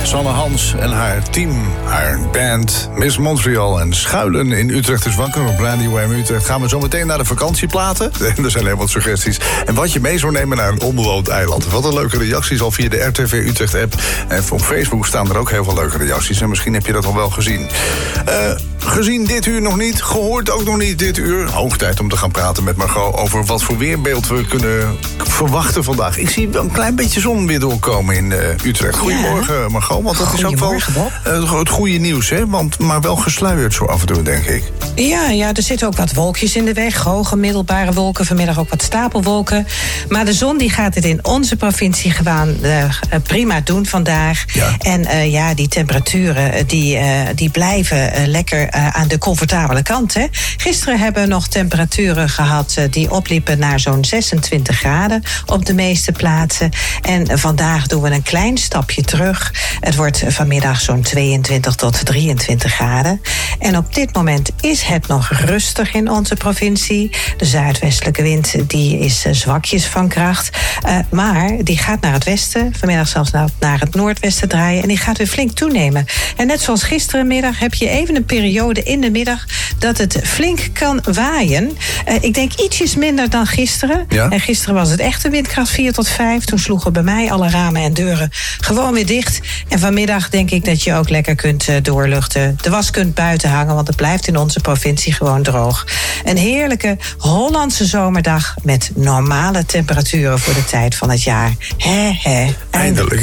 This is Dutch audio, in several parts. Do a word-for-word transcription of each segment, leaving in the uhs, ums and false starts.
Sanne Hans en haar team, haar band Miss Montreal en Schuilen in Utrecht is wakker op Radio M Utrecht. Gaan we zo meteen naar de vakantieplaten. Er zijn heel wat suggesties. En wat je mee zou nemen naar een onbewoond eiland. Wat een leuke reacties al via de R T V Utrecht app. En op Facebook staan er ook heel veel leuke reacties. En misschien heb je dat al wel gezien. Uh, gezien dit uur nog niet, gehoord ook nog niet dit uur. Hoog tijd om te gaan praten met Margot over wat voor weerbeeld we kunnen verwachten vandaag. Ik zie wel een klein beetje zon weer doorkomen in uh, Utrecht. Goedemorgen, ja. Margot, want dat is ook wel uh, het goede nieuws, hè? Want, maar wel gesluierd zo af en toe, denk ik. Ja, ja, er zitten ook wat wolkjes in de weg. Hoge, middelbare wolken, vanmiddag ook wat stapelwolken. Maar de zon die gaat het in onze provincie gewoon uh, prima doen vandaag. Ja. En uh, ja, die temperaturen die, uh, die blijven uh, lekker uh, aan de comfortabele kant. Hè. Gisteren hebben we nog temperaturen gehad uh, die opliepen naar zo'n zesentwintig graden op de meeste plaatsen. En uh, vandaag doen we een klein stapje terug. Het wordt vanmiddag zo'n tweeëntwintig tot drieëntwintig graden. En op dit moment is het nog rustig in onze provincie. De zuidwestelijke wind die is uh, zwakjes van kracht. Uh, maar die gaat naar het westen. Vanmiddag zelfs naar, naar het noordwesten draaien. En die gaat weer flink toenemen. En net zoals gisterenmiddag heb je even een periode in de middag dat het flink kan waaien. Uh, ik denk ietsjes minder dan gisteren. Ja? En gisteren was het echt een windkracht vier tot vijf. Toen sloegen bij mij alle ramen en deuren gewoon weer dicht. En vanmiddag denk ik dat je ook lekker kunt uh, doorluchten. De was kunt buiten hangen, want het blijft in onze provincie gewoon droog. Een heerlijke Hollandse zomerdag met normale temperaturen voor de tijd van het jaar. He, he, eindelijk.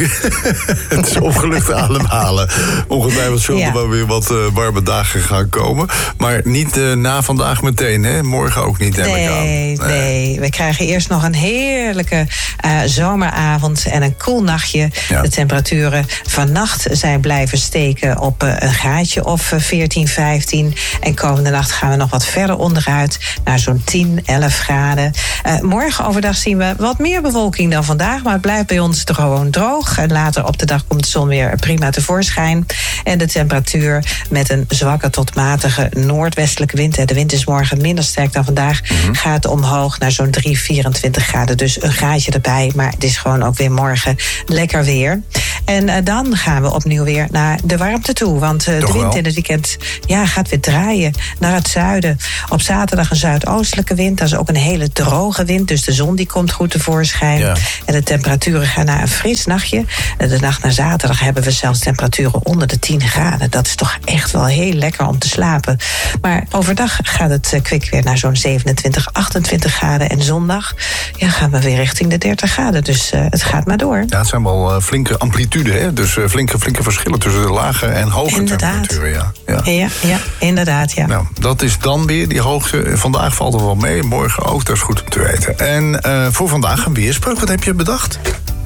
Het is opgelucht ademhalen. Ongetwijfeld zullen ja. er wel weer wat uh, warme dagen gaan komen. Maar niet uh, na vandaag meteen, hè? Morgen ook niet, neem ik aan. Nee, nee. We krijgen eerst nog een heerlijke uh, zomeravond en een koel nachtje. Ja. De temperaturen vannacht zijn blijven steken op uh, een graadje of uh, veertien, vijftien. En komende nacht gaan we nog wat verder onderuit naar zo'n tien, elf graden. Uh, morgen overdag zien we wat meer bewolking dan vandaag, maar het blijft bij ons gewoon droog. En later op de dag komt de zon weer prima tevoorschijn. En de temperatuur met een zwakke tot matige noordwestelijke wind, de wind is morgen minder sterk dan vandaag, mm-hmm. gaat omhoog naar zo'n drie, vierentwintig graden. Dus een graadje erbij, maar het is gewoon ook weer morgen lekker weer. En uh, dan gaan we opnieuw weer naar de warmte toe. Want uh, de wind in het weekend ja, gaat weer draaien naar het zuiden. Op zaterdag een zuidoostelijke wind. Dat is ook een hele droge wind. Dus de zon die komt goed tevoorschijn. Ja. En de temperaturen gaan naar een fris nachtje. De nacht naar zaterdag hebben we zelfs temperaturen onder de tien graden. Dat is toch echt wel heel lekker om te slapen. Maar overdag gaat het uh, kwik weer naar zo'n zevenentwintig, achtentwintig graden. En zondag ja, gaan we weer richting de dertig graden. Dus uh, het gaat maar door. Ja, het zijn wel uh, flinke amplitude, hè? Dus uh, flinke, flinke verschillen tussen de lage en hoge inderdaad. temperaturen. Ja. Ja. Ja, ja, inderdaad, ja. Nou, dat is dan weer die hoogte. Vandaag valt er wel mee, morgen ook, dat is goed om te weten. En uh, voor vandaag een weerspreuk, wat heb je bedacht?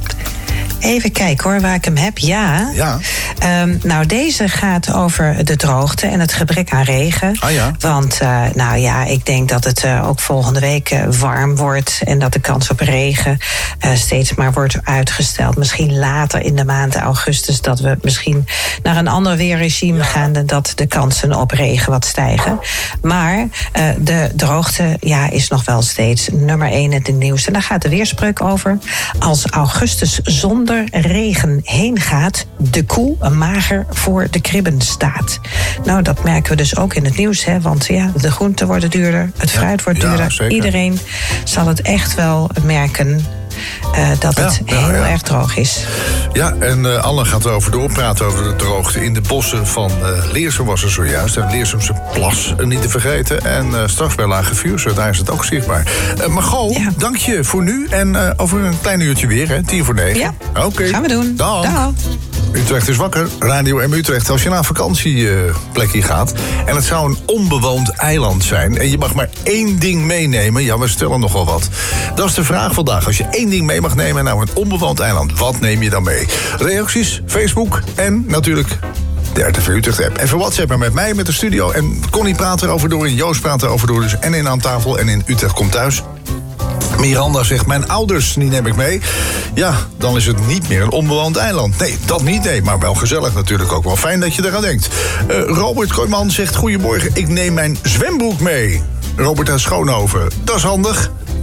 Even kijken hoor, waar ik hem heb. Ja. ja. Um, nou, deze gaat over de droogte en het gebrek aan regen. Ah, ja. Want, uh, nou ja, ik denk dat het uh, ook volgende week uh, warm wordt. En dat de kans op regen uh, steeds maar wordt uitgesteld. Misschien later in de maand augustus dat we misschien naar een ander weerregime ja. gaan. En dat de kansen op regen wat stijgen. Maar uh, de droogte ja, is nog wel steeds nummer één in het nieuws. En daar gaat de weerspreuk over. Als augustus zonder regen heen gaat, de koe mager voor de kribben staat. Nou, dat merken we dus ook in het nieuws, hè? Want ja, de groenten worden duurder, het fruit wordt duurder. Ja, iedereen zal het echt wel merken. Uh, dat ja, het heel ja, ja. erg droog is. Ja, en uh, Anne gaat erover doorpraten over de droogte in de bossen van uh, Leersum was er zojuist. En Leersumse plas uh, niet te vergeten. En uh, straks bij Lage Vuursche, daar is het ook zichtbaar. Uh, Margot, ja. dank je voor nu. En uh, over een klein uurtje weer, hè, tien voor negen. Ja, oké. Okay. Gaan we doen. Dag. Dag. Utrecht is wakker, Radio M Utrecht. Als je naar een vakantieplekje gaat en het zou een onbewoond eiland zijn en je mag maar één ding meenemen, ja, we stellen nogal wat. Dat is de vraag vandaag. Als je één ding mee mag nemen naar een onbewoond eiland, wat neem je dan mee? Reacties, Facebook en natuurlijk de R T V Utrecht app. Even WhatsAppen met mij, met de studio. En Connie praat erover door en Joost praat erover door. Dus en in aan tafel en in Utrecht komt thuis. Miranda zegt, mijn ouders, die neem ik mee. Ja, dan is het niet meer een onbewoond eiland. Nee, dat niet, nee. Maar wel gezellig natuurlijk ook. Wel fijn dat je eraan denkt. Uh, Robert Kooijman zegt, goedemorgen, ik neem mijn zwembroek mee. Robert uit Schoonhoven, dat is handig.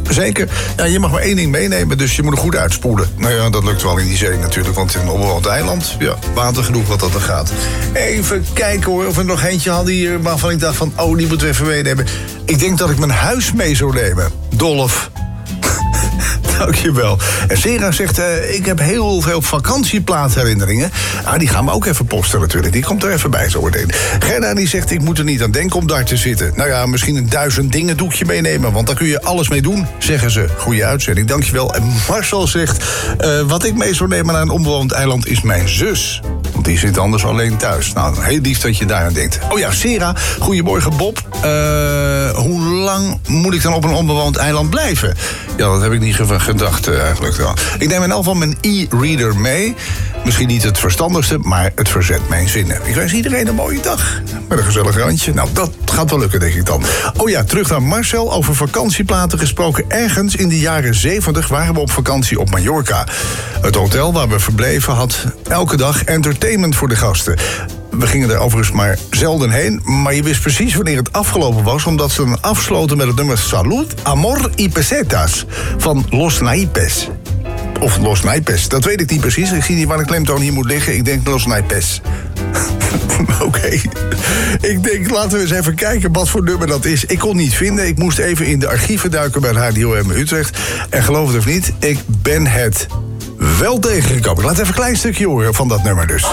zeker. Ja, je mag maar één ding meenemen, dus je moet er goed uitspoelen. Nou ja, dat lukt wel in die zee natuurlijk, want in een onbewoond eiland, ja, water genoeg wat dat er gaat. Even kijken hoor, of we nog eentje hadden hier waarvan ik dacht van, oh, die moeten we even meenemen. Ik denk dat ik mijn huis mee zou nemen. Dolf. Dankjewel. En Sera zegt, uh, ik heb heel veel vakantieplaatherinneringen. Ah, die gaan we ook even posten natuurlijk. Die komt er even bij zo meteen. Gerda die zegt, ik moet er niet aan denken om daar te zitten. Nou ja, misschien een duizend dingen doekje meenemen, want daar kun je alles mee doen, zeggen ze. Goeie uitzending, dankjewel. En Marcel zegt, uh, wat ik mee zou nemen naar een onbewoond eiland is mijn zus. Want die zit anders alleen thuis. Nou, heel lief dat je daar aan denkt. Oh ja, Sera, goedemorgen Bob. Uh, hoe lang moet ik dan op een onbewoond eiland blijven? Ja, dat heb ik niet gedacht uh, eigenlijk. Wel. Ik neem in elk geval mijn e-reader mee. Misschien niet het verstandigste, maar het verzet mijn zinnen. Ik wens iedereen een mooie dag. Met een gezellig randje. Nou, dat gaat wel lukken, denk ik dan. Oh ja, terug naar Marcel. Over vakantieplaten gesproken. Ergens in de jaren zeventig waren we op vakantie op Mallorca. Het hotel waar we verbleven had elke dag entertainment voor de gasten. We gingen er overigens maar zelden heen, maar je wist precies wanneer het afgelopen was, omdat ze dan afsloten met het nummer Salud, Amor y Pesetas van Los Naipes. Of Los Naipes, dat weet ik niet precies. Ik zie niet waar de klemtoon hier moet liggen. Ik denk Los Naipes. Oké. Okay. Ik denk, laten we eens even kijken wat voor nummer dat is. Ik kon het niet vinden. Ik moest even in de archieven duiken bij Radio M Utrecht. En geloof het of niet, ik ben het wel tegengekomen. Laat even een klein stukje horen van dat nummer dus.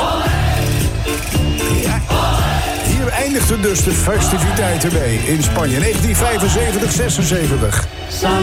Hier eindigden dus de festiviteiten mee in Spanje. negentien vijfenzeventig, zesenzeventig.